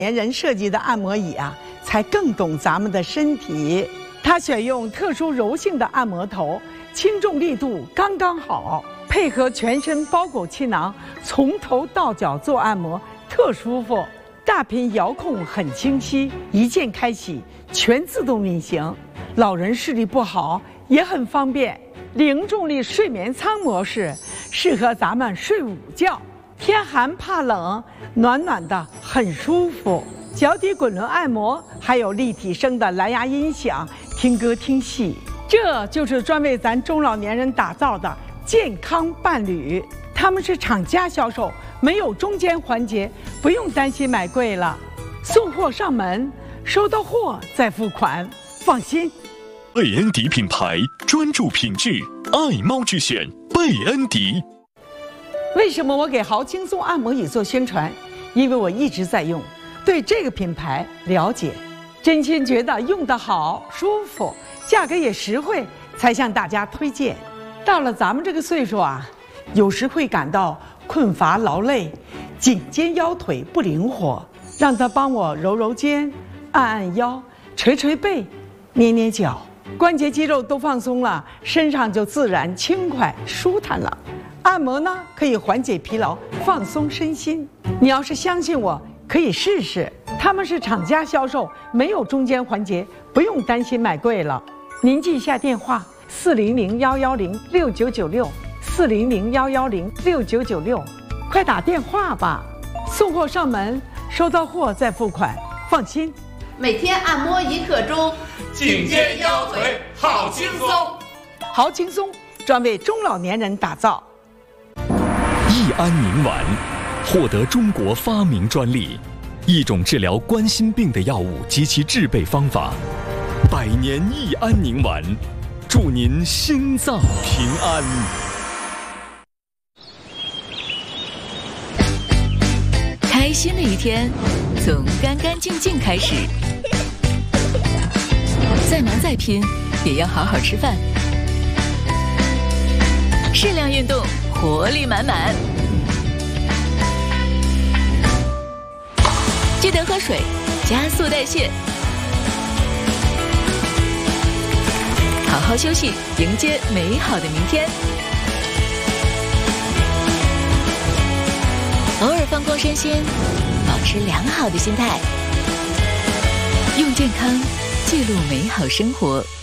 年人设计的按摩椅啊，才更懂咱们的身体。它选用特殊柔性的按摩头，轻重力度刚刚好，配合全身包裹气囊，从头到脚做按摩特舒服。大屏遥控很清晰，一键开启，全自动运行。老人视力不好也很方便。零重力睡眠舱模式适合咱们睡午觉。天寒怕冷，暖暖的很舒服。脚底滚轮按摩，还有立体声的蓝牙音响，听歌听戏。这就是专为咱中老年人打造的健康伴侣。他们是厂家销售，没有中间环节，不用担心买贵了。送货上门，收到货再付款，放心。 贝恩迪品牌，专注品质，爱猫之选，贝恩迪。 为什么我给豪轻松按摩椅做宣传？因为我一直在用，对这个品牌了解，真心觉得用得好、舒服，价格也实惠，才向大家推荐。到了咱们这个岁数啊，有时会感到困乏劳累，颈肩腰腿不灵活，让他帮我揉揉肩、按按腰、捶捶背、捏捏脚，关节肌肉都放松了，身上就自然轻快舒坦了。按摩呢，可以缓解疲劳，放松身心。你要是相信我，可以试试。他们是厂家销售，没有中间环节，不用担心买贵了。您记一下电话：400-110-6996，400-110-6996，快打电话吧。送货上门，收到货再付款，放心。 每天按摩1刻钟， 颈肩腰腿好轻松。 好轻松，专为中老年人打造。 益安宁丸获得中国发明专利，一种治疗冠心病的药物及其制备方法。百年益安宁丸，祝您心脏平安。 开心的一天从干干净净开始，再忙再拼也要好好吃饭，适量运动，活力满满。记得喝水，加速代谢。好好休息，迎接美好的明天。偶尔放空身心，保持良好的心态，用健康记录美好生活。